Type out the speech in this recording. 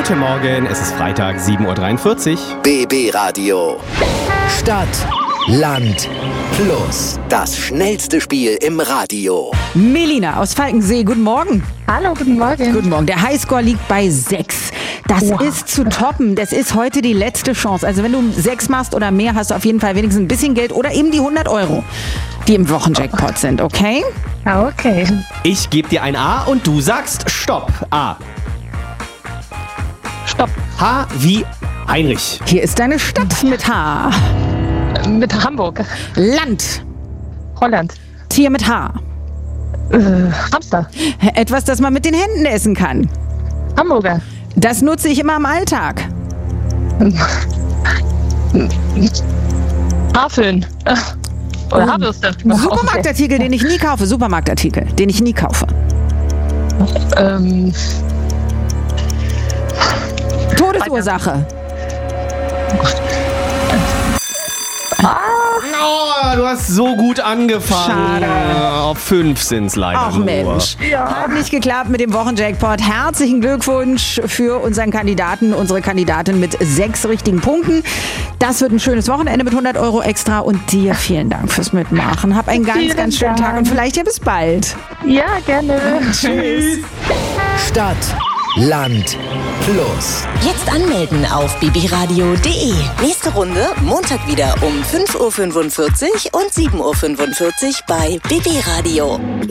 Guten Morgen, es ist Freitag, 7.43 Uhr. BB Radio. Stadt, Land, Plus. Das schnellste Spiel im Radio. Melina aus Falkensee, guten Morgen. Hallo, guten Morgen. Guten Morgen. Der Highscore liegt bei 6. Das ist zu toppen. Das ist heute die letzte Chance. Also wenn du 6 machst oder mehr, hast du auf jeden Fall wenigstens ein bisschen Geld oder eben die 100 €, die im Wochenjackpot sind, okay? Okay. Ich gebe dir ein A und du sagst Stopp. A. Stopp. H wie Heinrich. Hier ist deine Stadt mit H. Mit Hamburg. Land. Holland. Tier mit H. Hamster. Etwas, das man mit den Händen essen kann. Hamburger. Das nutze ich immer im Alltag. Haarföhn. Oder Haarbürste. Supermarktartikel, den ich nie kaufe. Supermarktartikel, den ich nie kaufe. Todesursache. Oh, du hast so gut angefangen. Schade. Auf 5 sind es leider Ach nur. Mensch, hat nicht geklappt mit dem Wochenjackpot. Herzlichen Glückwunsch für unseren Kandidaten, unsere Kandidatin mit 6 richtigen Punkten. Das wird ein schönes Wochenende mit 100 € extra und dir vielen Dank fürs Mitmachen. Hab einen ganz, Vielen ganz schönen Dank. Tag und vielleicht ja bis bald. Ja, gerne. Tschüss. Stadt, Land, Plus. Jetzt anmelden auf bbradio.de. Nächste Runde Montag wieder um 5.45 Uhr und 7.45 Uhr bei BB Radio.